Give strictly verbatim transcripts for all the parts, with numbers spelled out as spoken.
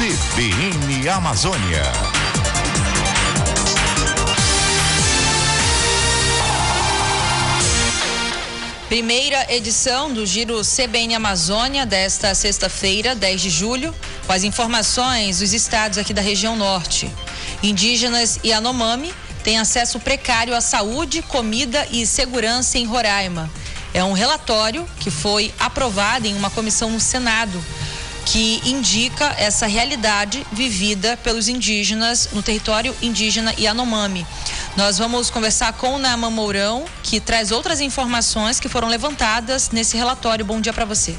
C B N Amazônia. Primeira edição do Giro C B N Amazônia desta sexta-feira, dez de julho, com as informações dos estados aqui da região norte. Indígenas e Yanomami têm acesso precário à saúde, comida e segurança em Roraima. É um relatório que foi aprovado em uma comissão no Senado, que indica essa realidade vivida pelos indígenas no território indígena Yanomami. Nós vamos conversar com o Naaman Mourão, que traz outras informações que foram levantadas nesse relatório. Bom dia para você.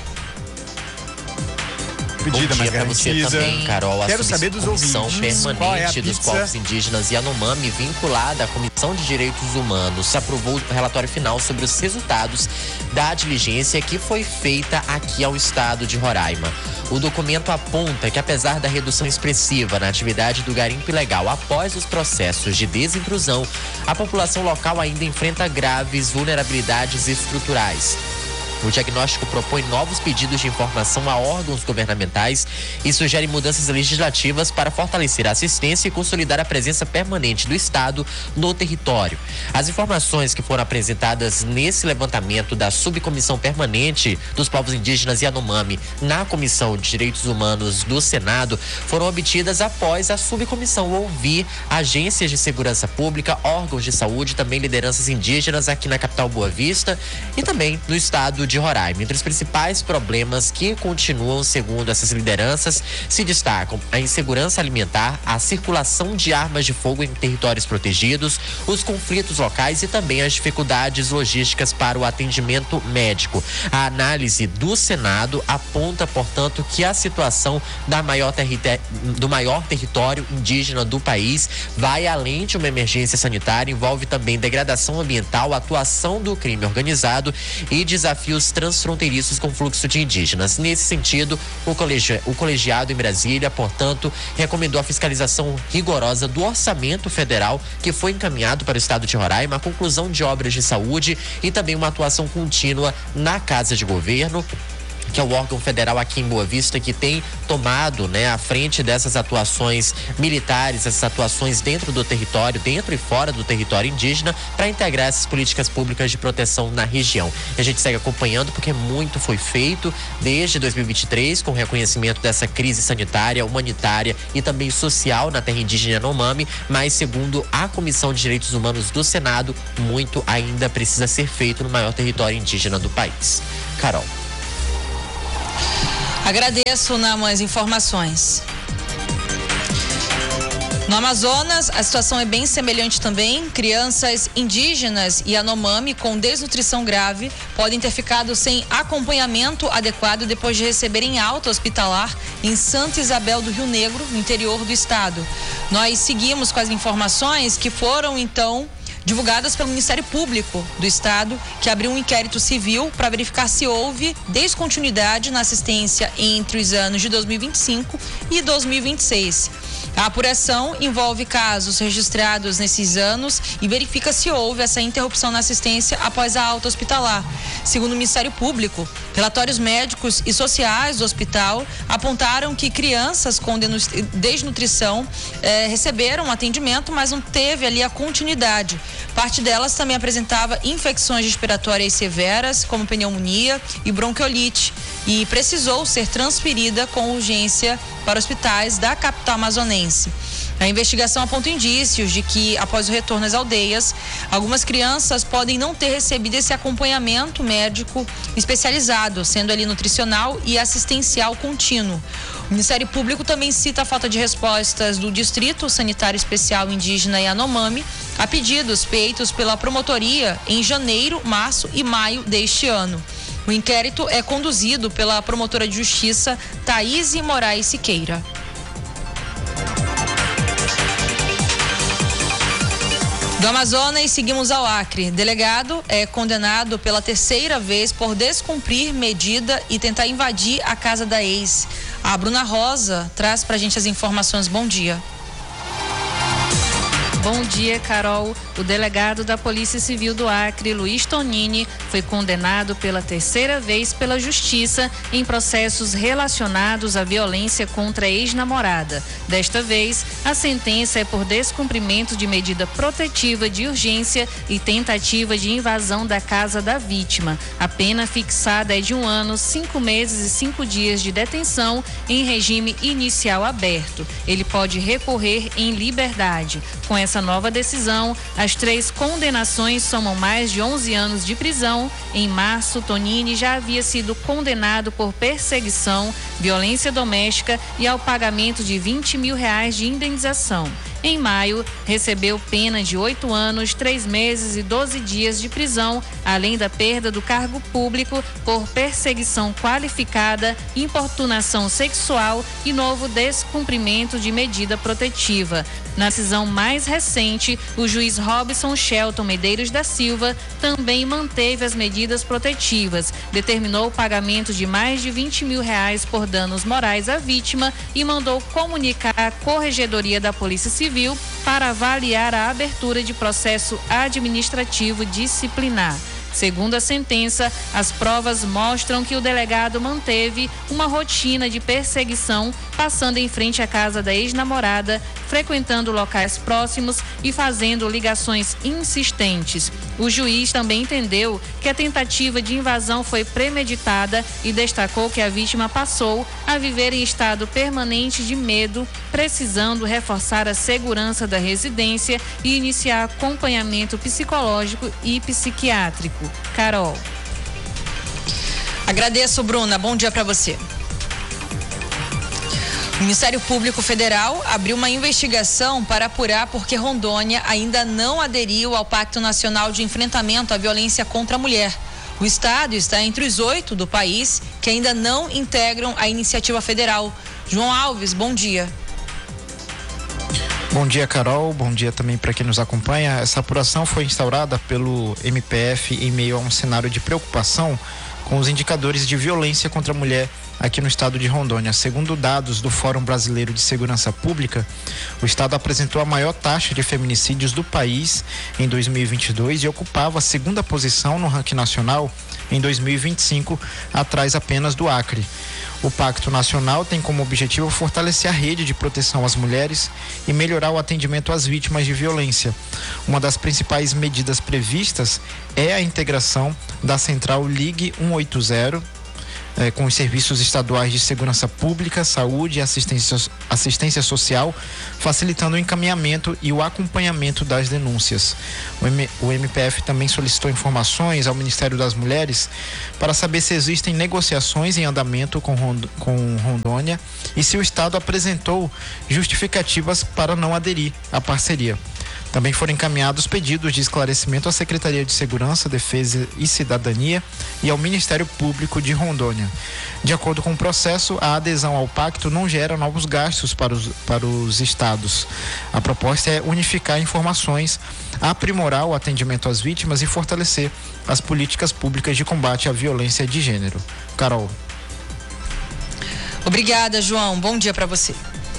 Pedida, Bom dia para você também, Carol. A Quero saber dos Comissão ouvintes. Permanente é dos Povos Indígenas Yanomami, vinculada à Comissão de Direitos Humanos, aprovou o relatório final sobre os resultados da diligência que foi feita aqui ao estado de Roraima. O documento aponta que, apesar da redução expressiva na atividade do garimpo ilegal após os processos de desintrusão, a população local ainda enfrenta graves vulnerabilidades estruturais. O diagnóstico propõe novos pedidos de informação a órgãos governamentais e sugere mudanças legislativas para fortalecer a assistência e consolidar a presença permanente do Estado no território. As informações que foram apresentadas nesse levantamento da Subcomissão Permanente dos Povos Indígenas Yanomami na Comissão de Direitos Humanos do Senado foram obtidas após a subcomissão ouvir agências de segurança pública, órgãos de saúde e também lideranças indígenas aqui na capital Boa Vista e também no estado de de Roraima. Entre os principais problemas que continuam, segundo essas lideranças, se destacam a insegurança alimentar, a circulação de armas de fogo em territórios protegidos, os conflitos locais e também as dificuldades logísticas para o atendimento médico. A análise do Senado aponta, portanto, que a situação da maior terri- do maior território indígena do país vai além de uma emergência sanitária, envolve também degradação ambiental, atuação do crime organizado e desafios transfronteiriços com fluxo de indígenas. Nesse sentido, o, colegi- o colegiado em Brasília, portanto, recomendou a fiscalização rigorosa do orçamento federal que foi encaminhado para o estado de Roraima, a conclusão de obras de saúde e também uma atuação contínua na Casa de Governo, que é o órgão federal aqui em Boa Vista que tem tomado, né, à frente dessas atuações militares, essas atuações dentro do território, dentro e fora do território indígena, para integrar essas políticas públicas de proteção na região. E a gente segue acompanhando porque muito foi feito desde dois mil e vinte e três com o reconhecimento dessa crise sanitária, humanitária e também social na terra indígena Yanomami, mas segundo a Comissão de Direitos Humanos do Senado, muito ainda precisa ser feito no maior território indígena do país. Carol. Agradeço, Naaman, as informações. No Amazonas, a situação é bem semelhante também. Crianças indígenas e Yanomami com desnutrição grave podem ter ficado sem acompanhamento adequado depois de receberem alta hospitalar em Santa Isabel do Rio Negro, no interior do estado. Nós seguimos com as informações que foram, então, divulgadas pelo Ministério Público do Estado, que abriu um inquérito civil para verificar se houve descontinuidade na assistência entre os anos de dois mil e vinte e cinco e dois mil e vinte e seis. A apuração envolve casos registrados nesses anos e verifica se houve essa interrupção na assistência após a alta hospitalar. Segundo o Ministério Público, relatórios médicos e sociais do hospital apontaram que crianças com desnutrição eh, receberam atendimento, mas não teve ali a continuidade. Parte delas também apresentava infecções respiratórias severas, como pneumonia e bronquiolite, e precisou ser transferida com urgência para hospitais da capital amazonense. A investigação aponta indícios de que, após o retorno às aldeias, algumas crianças podem não ter recebido esse acompanhamento médico especializado, sendo ali nutricional e assistencial contínuo. O Ministério Público também cita a falta de respostas do Distrito Sanitário Especial Indígena Yanomami a pedidos feitos pela promotoria em janeiro, março e maio deste ano. O inquérito é conduzido pela promotora de justiça Thaís Moraes Siqueira. Do Amazonas, seguimos ao Acre. Delegado é condenado pela terceira vez por descumprir medida e tentar invadir a casa da ex. A Bruna Rosa traz pra gente as informações. Bom dia. Bom dia, Carol. O delegado da Polícia Civil do Acre, Luiz Tonini, foi condenado pela terceira vez pela Justiça em processos relacionados à violência contra a ex-namorada. Desta vez, a sentença é por descumprimento de medida protetiva de urgência e tentativa de invasão da casa da vítima. A pena fixada é de um ano, cinco meses e cinco dias de detenção em regime inicial aberto. Ele pode recorrer em liberdade. Com essa nova decisão, as três condenações somam mais de onze anos de prisão. Em março, Tonini já havia sido condenado por perseguição, violência doméstica e ao pagamento de vinte mil reais de indenização. Em maio, recebeu pena de oito anos, três meses e doze dias de prisão, além da perda do cargo público por perseguição qualificada, importunação sexual e novo descumprimento de medida protetiva. Na decisão mais recente, o juiz Robson Shelton Medeiros da Silva também manteve as medidas protetivas, determinou o pagamento de mais de vinte mil reais por danos morais à vítima e mandou comunicar à Corregedoria da Polícia Civil para avaliar a abertura de processo administrativo disciplinar. Segundo a sentença, as provas mostram que o delegado manteve uma rotina de perseguição, passando em frente à casa da ex-namorada, frequentando locais próximos e fazendo ligações insistentes. O juiz também entendeu que a tentativa de invasão foi premeditada e destacou que a vítima passou a viver em estado permanente de medo, precisando reforçar a segurança da residência e iniciar acompanhamento psicológico e psiquiátrico. Carol. Agradeço, Bruna. Bom dia para você. O Ministério Público Federal abriu uma investigação para apurar por que Rondônia ainda não aderiu ao Pacto Nacional de Enfrentamento à Violência contra a Mulher. O estado está entre os oito do país que ainda não integram a iniciativa federal. João Alves, bom dia. Bom dia, Carol. Bom dia também para quem nos acompanha. Essa apuração foi instaurada pelo M P F em meio a um cenário de preocupação com os indicadores de violência contra a mulher aqui no estado de Rondônia. Segundo dados do Fórum Brasileiro de Segurança Pública, o estado apresentou a maior taxa de feminicídios do país em dois mil e vinte e dois e ocupava a segunda posição no ranking nacional em dois mil e vinte e cinco, atrás apenas do Acre. O Pacto Nacional tem como objetivo fortalecer a rede de proteção às mulheres e melhorar o atendimento às vítimas de violência. Uma das principais medidas previstas é a integração da Central Ligue cento e oitenta, É, com os serviços estaduais de segurança pública, saúde e assistência, assistência social, facilitando o encaminhamento e o acompanhamento das denúncias. O, M, o M P F também solicitou informações ao Ministério das Mulheres para saber se existem negociações em andamento com, Rond, com Rondônia e se o Estado apresentou justificativas para não aderir à parceria. Também foram encaminhados pedidos de esclarecimento à Secretaria de Segurança, Defesa e Cidadania e ao Ministério Público de Rondônia. De acordo com o processo, a adesão ao pacto não gera novos gastos para os, para os estados. A proposta é unificar informações, aprimorar o atendimento às vítimas e fortalecer as políticas públicas de combate à violência de gênero. Carol. Obrigada, João. Bom dia para você.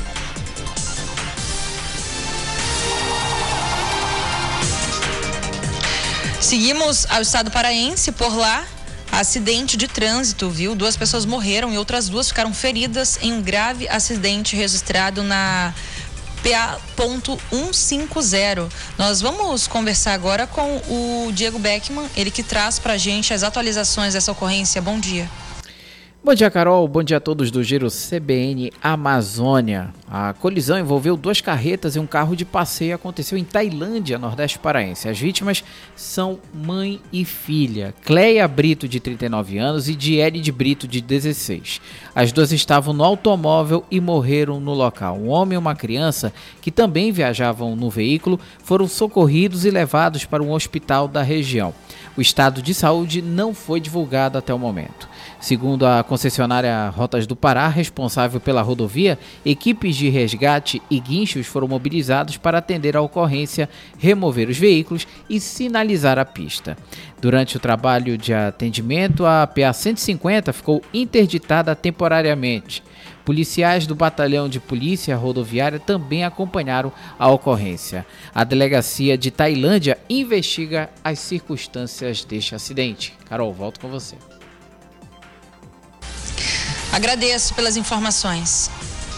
Seguimos ao estado paraense. Por lá, acidente de trânsito, viu? Duas pessoas morreram e outras duas ficaram feridas em um grave acidente registrado na P A ponto cento e cinquenta. Nós vamos conversar agora com o Diego Beckman, ele que traz pra gente as atualizações dessa ocorrência. Bom dia. Bom dia, Carol. Bom dia a todos do Giro C B N Amazônia. A colisão envolveu duas carretas e um carro de passeio. Aconteceu em Tailândia, Nordeste Paraense. As vítimas são mãe e filha, Cleia Brito, de trinta e nove anos, e Diele de Brito, de dezesseis. As duas estavam no automóvel e morreram no local. Um homem e uma criança, que também viajavam no veículo, foram socorridos e levados para um hospital da região. O estado de saúde não foi divulgado até o momento. Segundo a concessionária Rotas do Pará, responsável pela rodovia, equipes de resgate e guinchos foram mobilizados para atender a ocorrência, remover os veículos e sinalizar a pista. Durante o trabalho de atendimento, a P A cento e cinquenta ficou interditada temporariamente. Policiais do Batalhão de Polícia Rodoviária também acompanharam a ocorrência. A delegacia de Tailândia investiga as circunstâncias deste acidente. Carol, volto com você. Agradeço pelas informações.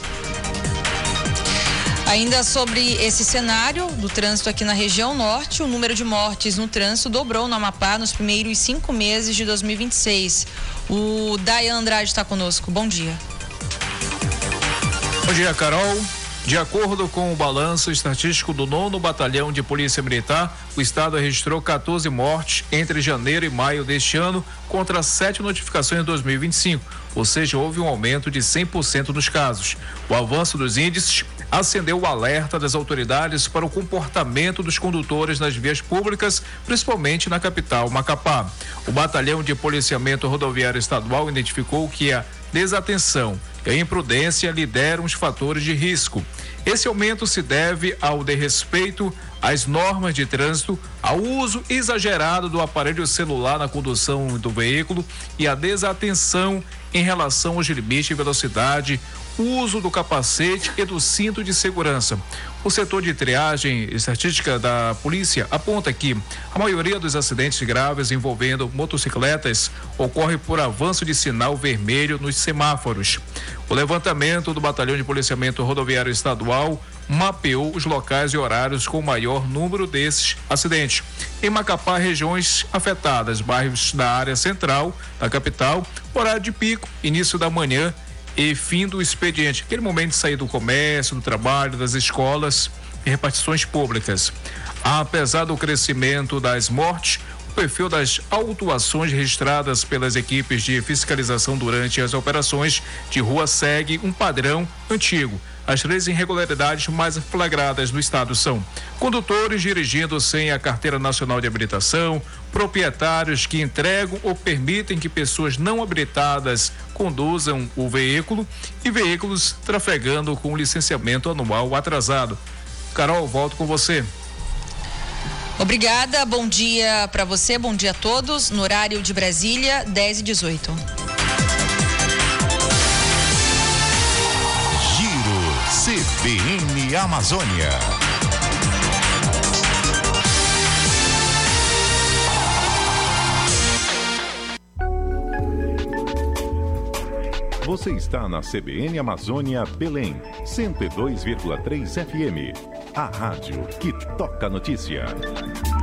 Ainda sobre esse cenário do trânsito aqui na região norte, o número de mortes no trânsito dobrou no Amapá nos primeiros cinco meses de dois mil e vinte e seis. O Dayan Andrade está conosco. Bom dia. Bom dia, Carol. De acordo com o balanço estatístico do nono Batalhão de Polícia Militar, o estado registrou quatorze mortes entre janeiro e maio deste ano, contra sete notificações em dois mil e vinte e cinco, ou seja, houve um aumento de cem por cento nos casos. O avanço dos índices acendeu o alerta das autoridades para o comportamento dos condutores nas vias públicas, principalmente na capital, Macapá. O Batalhão de Policiamento Rodoviário Estadual identificou que a desatenção e a imprudência lideram os fatores de risco. Esse aumento se deve ao desrespeito às normas de trânsito, ao uso exagerado do aparelho celular na condução do veículo e à desatenção em relação aos limites de velocidade, uso do capacete e do cinto de segurança. O setor de triagem e estatística da polícia aponta que a maioria dos acidentes graves envolvendo motocicletas ocorre por avanço de sinal vermelho nos semáforos. O levantamento do Batalhão de Policiamento Rodoviário Estadual mapeou os locais e horários com o maior número desses acidentes. Em Macapá, regiões afetadas, bairros da área central da capital, horário de pico, início da manhã e fim do expediente, aquele momento de sair do comércio, do trabalho, das escolas e repartições públicas. Apesar do crescimento das mortes, o perfil das autuações registradas pelas equipes de fiscalização durante as operações de rua segue um padrão antigo. As três irregularidades mais flagradas no estado são condutores dirigindo sem a carteira nacional de habilitação, proprietários que entregam ou permitem que pessoas não habilitadas conduzam o veículo e veículos trafegando com licenciamento anual atrasado. Carol, volto com você. Obrigada, bom dia para você, bom dia a todos. No horário de Brasília, dez e dezoito. C B N Amazônia. Você está na C B N Amazônia Belém, cento e dois vírgula três F M. A rádio que toca notícia.